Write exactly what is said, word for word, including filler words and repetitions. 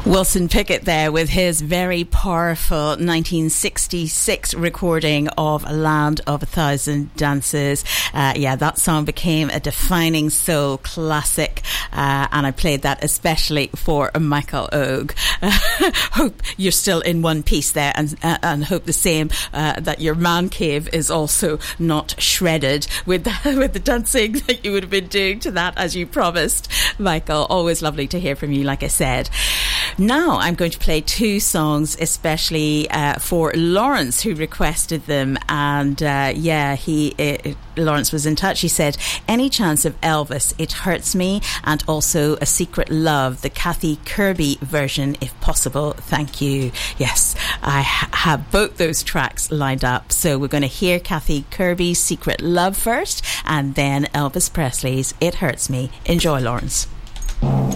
Wilson Pickett there with his very powerful nineteen sixty-six recording of Land of a Thousand Dances. Uh, yeah, that song became a defining soul classic, uh, and I played that especially for Michael Ogue. Uh, hope you're still in one piece there, and uh, and hope the same, uh, that your man cave is also not shredded with the, with the dancing that you would have been doing to that, as you promised, Michael. Always lovely to hear from you, like I said. Now I'm going to play two songs especially uh, for Lawrence, who requested them, and uh, yeah he it, Lawrence was in touch. He said, any chance of Elvis, It Hurts Me, and also A Secret Love, the Kathy Kirby version if possible, thank you. Yes, I ha- have both those tracks lined up, so we're going to hear Kathy Kirby's Secret Love first and then Elvis Presley's It Hurts Me. Enjoy, Lawrence.